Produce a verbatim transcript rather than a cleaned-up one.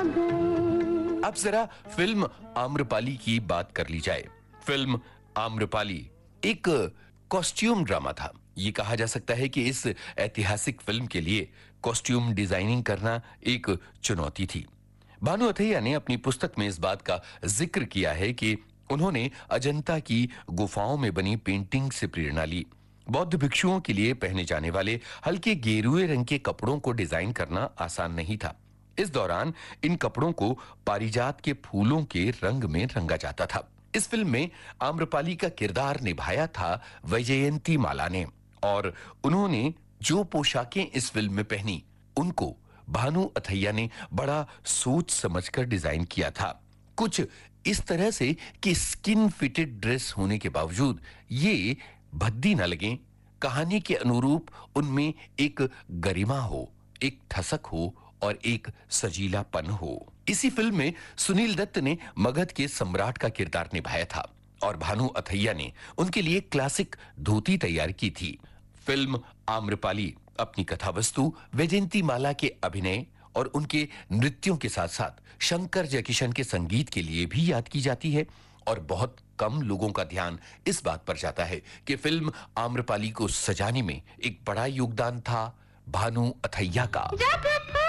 अब जरा फिल्म आम्रपाली की बात कर ली जाए। फिल्म आम्रपाली एक कॉस्ट्यूम ड्रामा था। ये कहा जा सकता है कि इस ऐतिहासिक फिल्म के लिए कॉस्ट्यूम डिजाइनिंग करना एक चुनौती थी। भानु अथैया ने अपनी पुस्तक में इस बात का जिक्र किया है कि उन्होंने अजंता की गुफाओं में बनी पेंटिंग से प्रेरणा ली। बौद्ध भिक्षुओं के लिए पहने जाने वाले हल्के गेरुए रंग के कपड़ों को डिजाइन करना आसान नहीं था। इस दौरान इन कपड़ों को पारिजात के फूलों के रंग में रंगा जाता था। इस फिल्म में आम्रपाली का किरदार निभाया था वैजयंती माला ने, और उन्होंने जो पोशाकें इस फिल्म में पहनी उनको भानु अथैया ने बड़ा सोच समझकर डिजाइन किया था। कुछ इस तरह से कि स्किन फिटेड ड्रेस होने के बावजूद ये भद्दी न लगे, कहानी के अनुरूप उनमें एक गरिमा हो, एक ठसक हो और एक सजीलापन हो। इसी फिल्म में सुनील दत्त ने मगध के सम्राट का किरदार निभाया था और भानु अथैया ने उनके लिए क्लासिक धोती तैयार की थी। फिल्म आम्रपाली अपनी कथावस्तु वैजयंती माला के अभिनय और उनके नृत्यों के साथ साथ शंकर जयकिशन के संगीत के लिए भी याद की जाती है, और बहुत कम लोगों का ध्यान इस बात पर जाता है कि फिल्म आम्रपाली को सजाने में एक बड़ा योगदान था भानु अथैया का।